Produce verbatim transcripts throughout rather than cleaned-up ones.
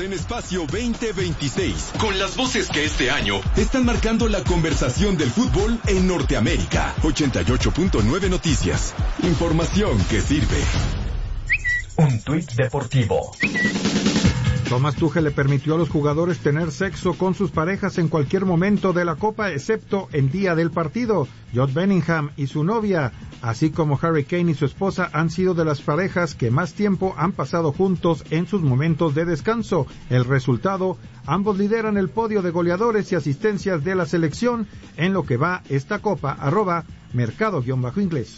en Espacio veinte veintiséis, con las voces que este año están marcando la conversación del fútbol en Norteamérica. ochenta y ocho punto nueve Noticias. Información que sirve. Un tuit deportivo. Thomas Tuchel le permitió a los jugadores tener sexo con sus parejas en cualquier momento de la Copa, excepto el día del partido. Jude Bellingham y su novia, así como Harry Kane y su esposa, han sido de las parejas que más tiempo han pasado juntos en sus momentos de descanso. El resultado, ambos lideran el podio de goleadores y asistencias de la selección en lo que va esta Copa. Arroba mercado-inglés.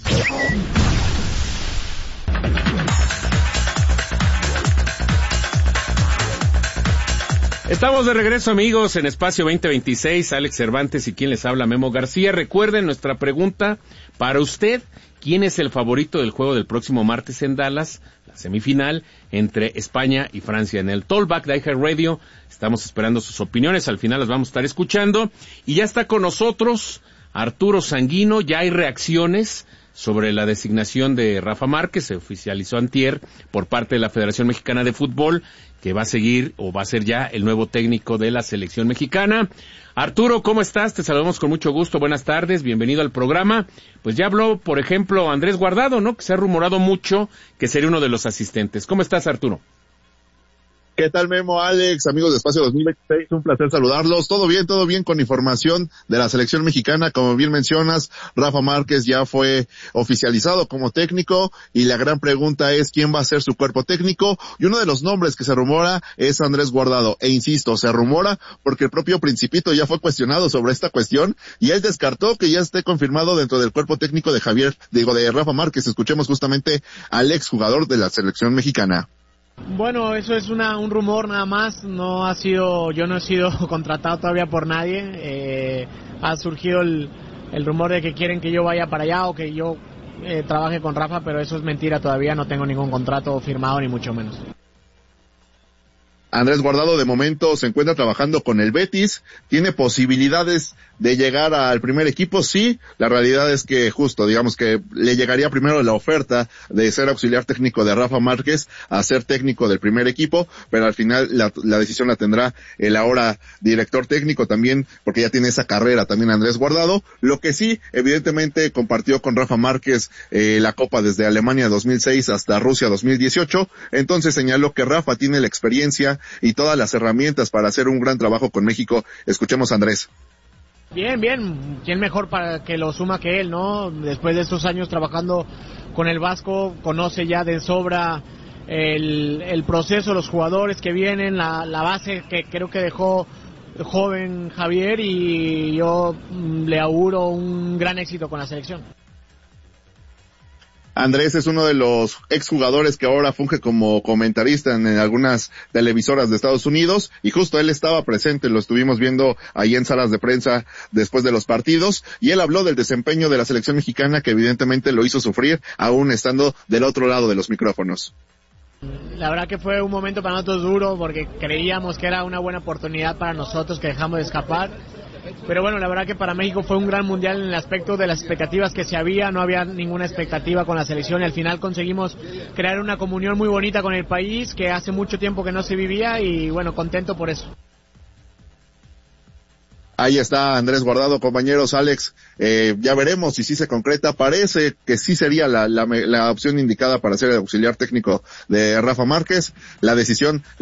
Estamos de regreso, amigos, en Espacio veinte veintiséis. Alex Cervantes y quien les habla, Memo García. Recuerden nuestra pregunta para usted: ¿quién es el favorito del juego del próximo martes en Dallas, la semifinal entre España y Francia? En el Tollback de iHeartRadio estamos esperando sus opiniones, al final las vamos a estar escuchando. Y ya está con nosotros Arturo Sanguino. Ya hay reacciones sobre la designación de Rafa Márquez, se oficializó antier por parte de la Federación Mexicana de Fútbol, que va a seguir o va a ser ya el nuevo técnico de la selección mexicana. Arturo, ¿cómo estás? Te saludamos con mucho gusto, buenas tardes, bienvenido al programa. Pues ya habló, por ejemplo, Andrés Guardado, ¿no? Que se ha rumorado mucho que sería uno de los asistentes. ¿Cómo estás, Arturo? ¿Qué tal, Memo, Alex, amigos de Espacio dos mil veintiséis? Un placer saludarlos. Todo bien, todo bien con información de la selección mexicana. Como bien mencionas, Rafa Márquez ya fue oficializado como técnico y la gran pregunta es quién va a ser su cuerpo técnico. Y uno de los nombres que se rumora es Andrés Guardado. E insisto, se rumora porque el propio Principito ya fue cuestionado sobre esta cuestión y él descartó que ya esté confirmado dentro del cuerpo técnico de Javier, digo, de Rafa Márquez. Escuchemos justamente al exjugador de la selección mexicana. Bueno, eso es una, un rumor nada más, no ha sido, yo no he sido contratado todavía por nadie, eh, ha surgido el, el rumor de que quieren que yo vaya para allá o que yo eh, trabaje con Rafa, pero eso es mentira, todavía no tengo ningún contrato firmado ni mucho menos. Andrés Guardado de momento se encuentra trabajando con el Betis, tiene posibilidades de llegar al primer equipo, sí, la realidad es que justo, digamos que le llegaría primero la oferta de ser auxiliar técnico de Rafa Márquez a ser técnico del primer equipo, pero al final la, la decisión la tendrá el ahora director técnico también, porque ya tiene esa carrera también Andrés Guardado. Lo que sí, evidentemente compartió con Rafa Márquez eh, la Copa desde Alemania dos mil seis hasta Rusia dos mil dieciocho, entonces señaló que Rafa tiene la experiencia y todas las herramientas para hacer un gran trabajo con México. Escuchemos a Andrés. Bien, bien, ¿quién mejor para que lo suma que él, no? Después de estos años trabajando con el Vasco, conoce ya de sobra el, el proceso, los jugadores que vienen, la, la base que creo que dejó joven Javier, y yo le auguro un gran éxito con la selección. Andrés es uno de los exjugadores que ahora funge como comentarista en, en algunas televisoras de Estados Unidos, y justo él estaba presente, lo estuvimos viendo ahí en salas de prensa después de los partidos, y él habló del desempeño de la selección mexicana, que evidentemente lo hizo sufrir aún estando del otro lado de los micrófonos. La verdad que fue un momento para nosotros duro, porque creíamos que era una buena oportunidad para nosotros que dejamos de escapar. Pero bueno, la verdad que para México fue un gran mundial en el aspecto de las expectativas que se había, no había ninguna expectativa con la selección y al final conseguimos crear una comunión muy bonita con el país que hace mucho tiempo que no se vivía, y bueno, contento por eso. Ahí está Andrés Guardado, compañeros. Alex, eh, ya veremos si sí se concreta. Parece que sí sería la, la, la opción indicada para ser el auxiliar técnico de Rafa Márquez. La decisión